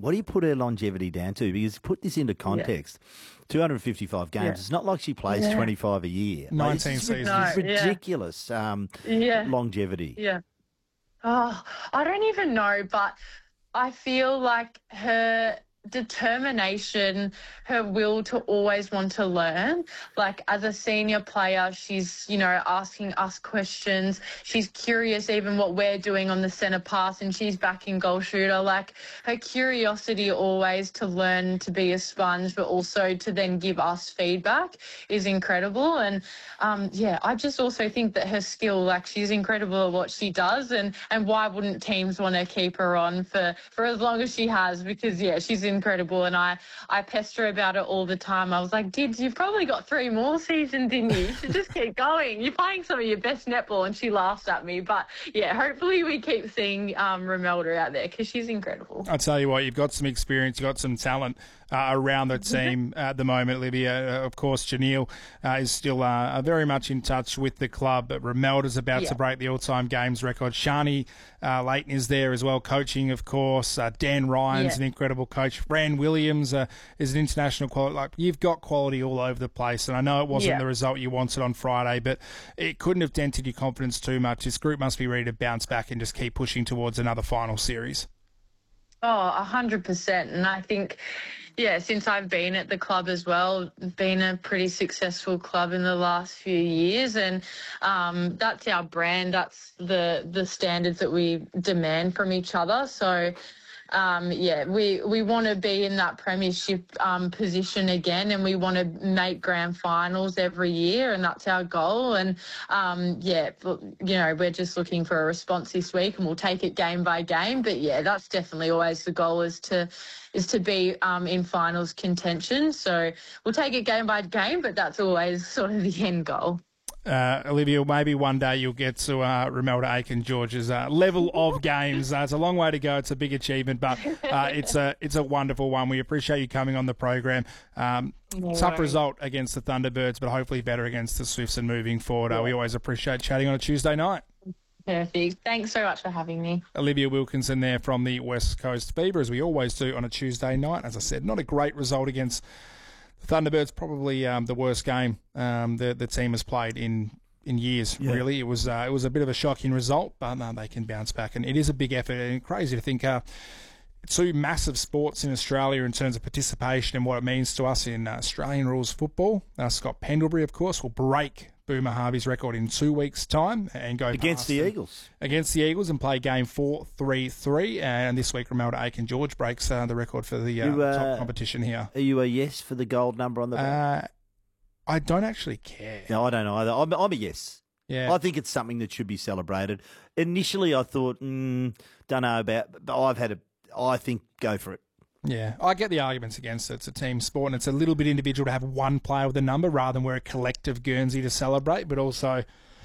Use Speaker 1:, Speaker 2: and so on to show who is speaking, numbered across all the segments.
Speaker 1: what do you put her longevity down to? Because put this into context. 255 games. It's not like she plays 25 a year.
Speaker 2: 19 seasons.
Speaker 1: No, ridiculous longevity.
Speaker 3: Yeah. Oh, I don't even know, but I feel like her determination, her will to always want to learn. Like, as a senior player, she's, asking us questions. She's curious even what we're doing on the centre pass, and she's back in goal shooter. Like, her curiosity always to learn to be a sponge, but also to then give us feedback is incredible. And, I just also think that her skill, like, she's incredible at what she does, and why wouldn't teams want to keep her on for as long as she has? Because, she's incredible, and I pester her about it all the time. I was like, Did, you've probably got 3 more seasons in you. You should just keep going. You're playing some of your best netball. And she laughs at me. But, hopefully we keep seeing Romelda out there because she's incredible.
Speaker 2: I'll tell you what, you've got some experience, you've got some talent around the team at the moment, Olivia. Of course, Janelle is still very much in touch with the club, but Romelda's about to break the all-time games record. Shani Leighton is there as well, coaching, of course. Dan Ryan's an incredible coach. Fran Williams is an international quality. Like, you've got quality all over the place, and I know it wasn't the result you wanted on Friday, but it couldn't have dented your confidence too much. This group must be ready to bounce back and just keep pushing towards another final series.
Speaker 3: Oh, 100%. And I think, since I've been at the club as well, been a pretty successful club in the last few years. And that's our brand. That's the standards that we demand from each other. So, we want to be in that premiership position again, and we want to make grand finals every year, and that's our goal. And, we're just looking for a response this week, and we'll take it game by game. But, that's definitely always the goal, is to be in finals contention. So we'll take it game by game, but that's always sort of the end goal.
Speaker 2: Olivia, maybe one day you'll get to Romelda Aiken-George's level of games. It's a long way to go. It's a big achievement, but it's a wonderful one. We appreciate you coming on the program. Tough result against the Thunderbirds, but hopefully better against the Swifts and moving forward. We always appreciate chatting on a Tuesday night.
Speaker 3: Perfect. Thanks so much for having me.
Speaker 2: Olivia Wilkinson there from the West Coast Fever, as we always do on a Tuesday night. As I said, not a great result against Thunderbirds, probably the worst game the team has played in years, really. It was a bit of a shocking result, but they can bounce back. And it is a big effort, and crazy to think 2 massive sports in Australia in terms of participation and what it means to us in Australian rules football. Scott Pendlebury, of course, will break Boomer Harvey's record in 2 weeks' time and go
Speaker 1: against the Eagles.
Speaker 2: Against the Eagles, and play game 4-3-3. And this week, Romelda Aiken-George breaks the record for the top competition here.
Speaker 1: Are you a yes for the gold number on the back?
Speaker 2: I don't actually care.
Speaker 1: No, I don't either. I'm a yes.
Speaker 2: Yeah.
Speaker 1: I think it's something that should be celebrated. Initially, I thought, don't know about, but I think go for it.
Speaker 2: Yeah, I get the arguments against it. It's a team sport, and it's a little bit individual to have one player with a number rather than we're a collective Guernsey to celebrate. But also,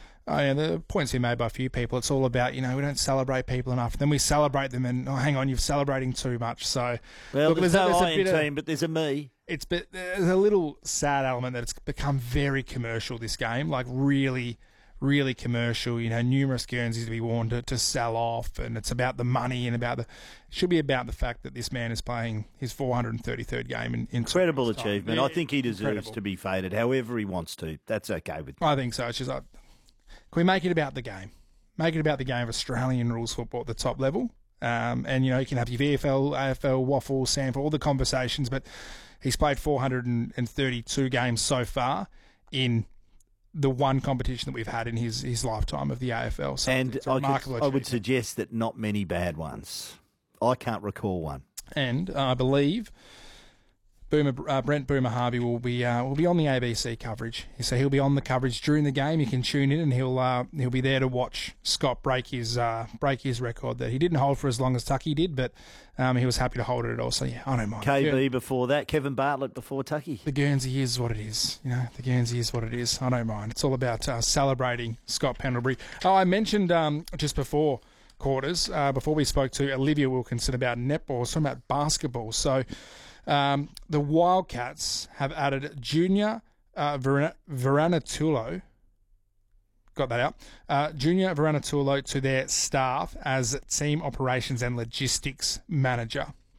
Speaker 2: the points been made by a few people, it's all about, we don't celebrate people enough. Then we celebrate them, and, hang on, you're celebrating too much. So,
Speaker 1: well, there's no I in team, but there's a me.
Speaker 2: There's a little sad element that it's become very commercial, this game, like really commercial, numerous Guernseys to be worn to sell off, and it's about the money and it should be about the fact that this man is playing his 433rd game in
Speaker 1: incredible achievement. I think he deserves to be faded however he wants to. That's okay with me.
Speaker 2: I think so. It's just like, can we make it about the game? Make it about the game of Australian rules football at the top level. And, you can have your VFL, AFL, WAFL, SANFL, all the conversations, but he's played 432 games so far in the one competition that we've had in his lifetime of the AFL. So
Speaker 1: and I would suggest that not many bad ones. I can't recall one. And
Speaker 2: I believe Brent Boomer Harvey will be on the ABC coverage. So he'll be on the coverage during the game. You can tune in, and he'll be there to watch Scott break his record that he didn't hold for as long as Tucky did, but he was happy to hold it at all. So I don't mind.
Speaker 1: KB before that, Kevin Bartlett before Tucky.
Speaker 2: The Guernsey is what it is. The Guernsey is what it is. I don't mind. It's all about celebrating Scott Pendlebury. Oh, I mentioned just before quarters, before we spoke to Olivia Wilkinson about netball, talking about basketball. So the Wildcats have added Junior Veranatulo. Got that out. Junior Veranatulo to their staff as team operations and logistics manager.